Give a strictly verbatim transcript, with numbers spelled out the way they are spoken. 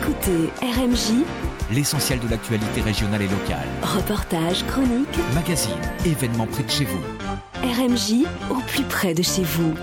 écoutez R M J, l'essentiel de l'actualité régionale et locale. Reportages, chroniques, magazines, événements près de chez vous. R M J au plus près de chez vous.